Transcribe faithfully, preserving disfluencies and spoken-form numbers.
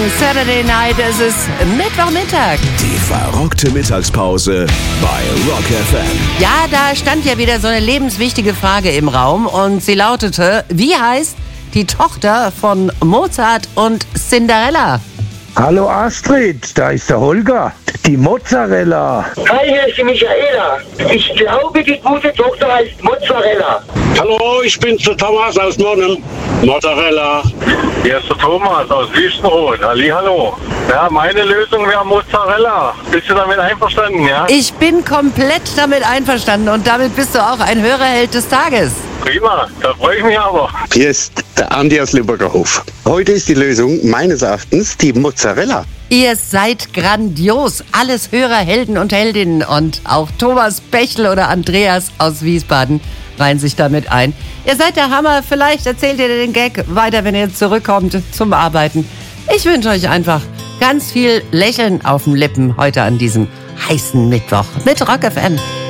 Saturday Night, es ist Mittwochmittag. Die verrückte Mittagspause bei Rock F M. Ja, da stand ja wieder so eine lebenswichtige Frage im Raum und sie lautete, wie heißt die Tochter von Mozart und Cinderella? Hallo Astrid, da ist der Holger. Die Mozzarella. Hi, hier ist die Michaela. Ich glaube, die gute Tochter heißt Mozzarella. Hallo, ich bin's, der Thomas aus Monnem. Mozzarella. Hier ist der Thomas aus Wüstenrot. Hallihallo. Ja, meine Lösung wäre Mozzarella. Bist du damit einverstanden, ja? Ich bin komplett damit einverstanden und damit bist du auch ein Hörerheld des Tages. Prima, da freue ich mich aber. Hier ist der Andi aus Lübbergerhof. Heute ist die Lösung meines Erachtens die Mozzarella. Ihr seid grandios, alles Hörerhelden und Heldinnen und auch Thomas Bächl oder Andreas aus Wiesbaden reihen sich damit ein. Ihr seid der Hammer, vielleicht erzählt ihr den Gag weiter, wenn ihr zurückkommt zum Arbeiten. Ich wünsche euch einfach ganz viel Lächeln auf den Lippen heute an diesem heißen Mittwoch mit Rock F M.